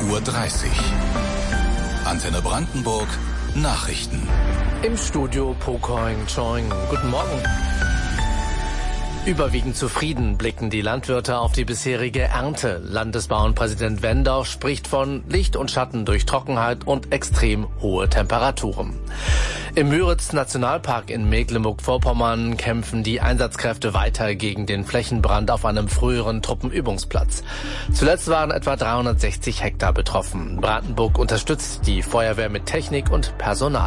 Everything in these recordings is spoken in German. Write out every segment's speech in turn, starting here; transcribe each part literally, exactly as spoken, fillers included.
Uhr dreißig. Antenne Brandenburg, Nachrichten. Im Studio Pocoing Choing. Guten Morgen. Überwiegend zufrieden blicken die Landwirte auf die bisherige Ernte. Landesbauernpräsident Wendorf spricht von Licht und Schatten durch Trockenheit und extrem hohe Temperaturen. Im Müritz-Nationalpark in Mecklenburg-Vorpommern kämpfen die Einsatzkräfte weiter gegen den Flächenbrand auf einem früheren Truppenübungsplatz. Zuletzt waren etwa dreihundertsechzig Hektar betroffen. Brandenburg unterstützt die Feuerwehr mit Technik und Personal.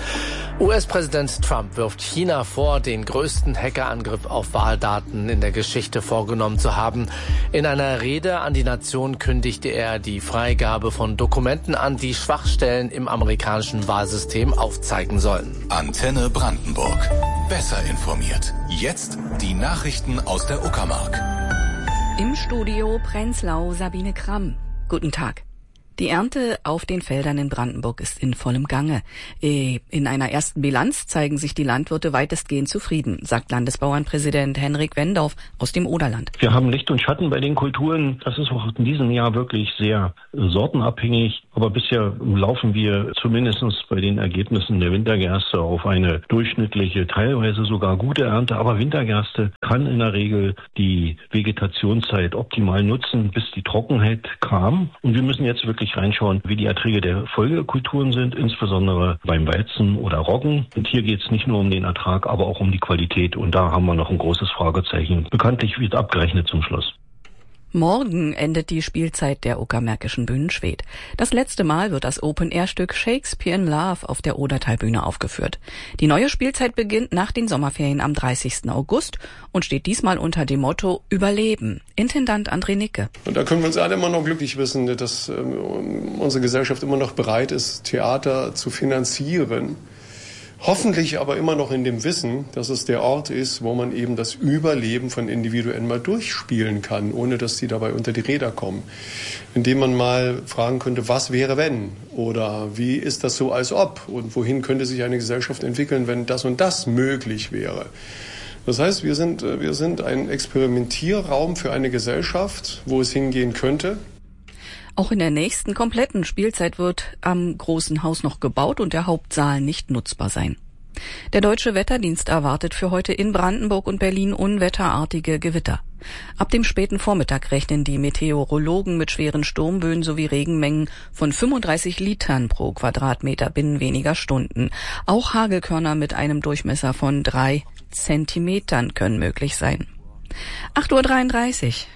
U S-Präsident Trump wirft China vor, den größten Hackerangriff auf Wahldaten in der Geschichte vorgenommen zu haben. In einer Rede an die Nation kündigte er die Freigabe von Dokumenten an, die Schwachstellen im amerikanischen Wahlsystem aufzeigen sollen. Antenne Brandenburg. Besser informiert. Jetzt die Nachrichten aus der Uckermark. Im Studio Prenzlau Sabine Kramm. Guten Tag. Die Ernte auf den Feldern in Brandenburg ist in vollem Gange. In einer ersten Bilanz zeigen sich die Landwirte weitestgehend zufrieden, sagt Landesbauernpräsident Henrik Wendorf aus dem Oderland. Wir haben Licht und Schatten bei den Kulturen. Das ist auch in diesem Jahr wirklich sehr sortenabhängig. Aber bisher laufen wir zumindest bei den Ergebnissen der Wintergerste auf eine durchschnittliche, teilweise sogar gute Ernte. Aber Wintergerste kann in der Regel die Vegetationszeit optimal nutzen, bis die Trockenheit kam. Und wir müssen jetzt wirklich reinschauen, wie die Erträge der Folgekulturen sind, insbesondere beim Weizen oder Roggen. Und hier geht es nicht nur um den Ertrag, aber auch um die Qualität. Und da haben wir noch ein großes Fragezeichen. Bekanntlich wird abgerechnet zum Schluss. Morgen endet die Spielzeit der Uckermärkischen Bühnenschwed. Das letzte Mal wird das Open-Air-Stück Shakespeare in Love auf der Odertalbühne aufgeführt. Die neue Spielzeit beginnt nach den Sommerferien am dreißigsten August und steht diesmal unter dem Motto Überleben. Intendant André Nicke. Und da können wir uns alle immer noch glücklich wissen, dass ähm, unsere Gesellschaft immer noch bereit ist, Theater zu finanzieren. Hoffentlich aber immer noch in dem Wissen, dass es der Ort ist, wo man eben das Überleben von Individuen mal durchspielen kann, ohne dass die dabei unter die Räder kommen. Indem man mal fragen könnte, was wäre wenn? Oder wie ist das so als ob? Und wohin könnte sich eine Gesellschaft entwickeln, wenn das und das möglich wäre? Das heißt, wir sind, wir sind ein Experimentierraum für eine Gesellschaft, wo es hingehen könnte. Auch in der nächsten kompletten Spielzeit wird am Großen Haus noch gebaut und der Hauptsaal nicht nutzbar sein. Der Deutsche Wetterdienst erwartet für heute in Brandenburg und Berlin unwetterartige Gewitter. Ab dem späten Vormittag rechnen die Meteorologen mit schweren Sturmböen sowie Regenmengen von fünfunddreißig Litern pro Quadratmeter binnen weniger Stunden. Auch Hagelkörner mit einem Durchmesser von drei Zentimetern können möglich sein. acht Uhr dreiunddreißig.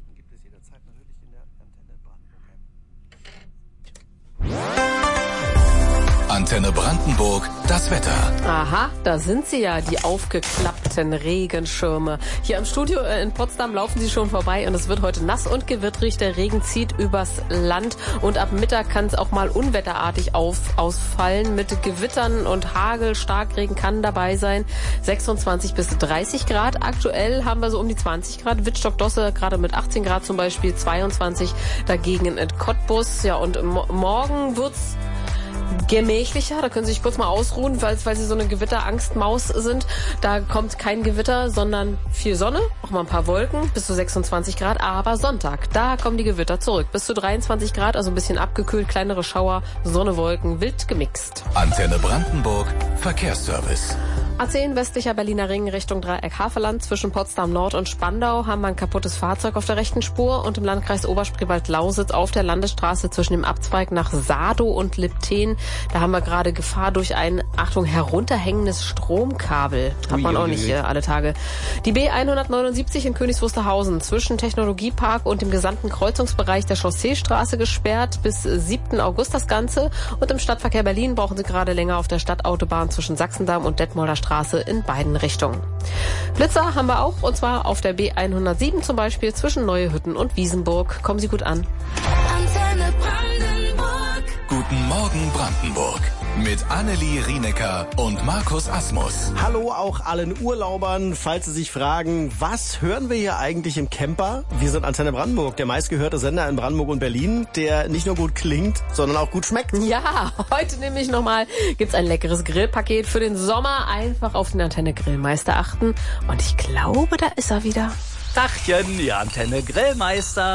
Antenne Brandenburg, das Wetter. Aha, da sind sie ja, die aufgeklappten Regenschirme. Hier am Studio in Potsdam laufen sie schon vorbei und es wird heute nass und gewittrig. Der Regen zieht übers Land und ab Mittag kann es auch mal unwetterartig auf, ausfallen mit Gewittern und Hagel. Starkregen kann dabei sein. sechsundzwanzig bis dreißig Grad. Aktuell haben wir so um die zwanzig Grad. Wittstock-Dosse gerade mit achtzehn Grad zum Beispiel, zweiundzwanzig dagegen in Cottbus. Ja, und mo- morgen wird's gemächlicher, da können Sie sich kurz mal ausruhen, weil, weil Sie so eine Gewitterangstmaus sind. Da kommt kein Gewitter, sondern viel Sonne, auch mal ein paar Wolken, bis zu sechsundzwanzig Grad. Aber Sonntag, da kommen die Gewitter zurück. Bis zu dreiundzwanzig Grad, also ein bisschen abgekühlt, kleinere Schauer, Sonne, Wolken, wild gemixt. Antenne Brandenburg, Verkehrsservice. A zehn westlicher Berliner Ring Richtung Dreieck Havelland. Zwischen Potsdam Nord und Spandau haben wir ein kaputtes Fahrzeug auf der rechten Spur und im Landkreis Oberspreewald-Lausitz auf der Landesstraße zwischen dem Abzweig nach Sado und Lipten. Da haben wir gerade Gefahr durch ein, Achtung, herunterhängendes Stromkabel. Hat man auch nicht äh, alle Tage. Die B hundertneunundsiebzig in Königs Wusterhausen zwischen Technologiepark und dem gesamten Kreuzungsbereich der Chausseestraße gesperrt. Bis siebten August das Ganze. Und im Stadtverkehr Berlin brauchen Sie gerade länger auf der Stadtautobahn zwischen Sachsendamm und Detmolder Straße in beiden Richtungen. Blitzer haben wir auch, und zwar auf der B hundertsieben zum Beispiel zwischen Neuehütten und Wiesenburg. Kommen Sie gut an. Antenne Brandenburg. Guten Morgen Brandenburg. Mit Annelie Rienecker und Markus Asmus. Hallo auch allen Urlaubern. Falls Sie sich fragen, was hören wir hier eigentlich im Camper? Wir sind Antenne Brandenburg, der meistgehörte Sender in Brandenburg und Berlin, der nicht nur gut klingt, sondern auch gut schmeckt. Ja, heute nämlich nochmal gibt's ein leckeres Grillpaket für den Sommer. Einfach auf den Antenne Grillmeister achten. Und ich glaube, da ist er wieder. Tachchen, die Antenne Grillmeister.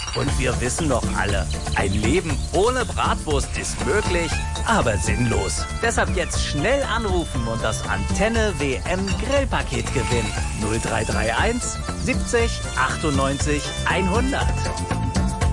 Und wir wissen doch alle, ein Leben ohne Bratwurst ist möglich, aber sinnlos. Deshalb jetzt schnell anrufen und das Antenne W M Grillpaket gewinnen. null drei drei eins siebzig achtundneunzig hundert.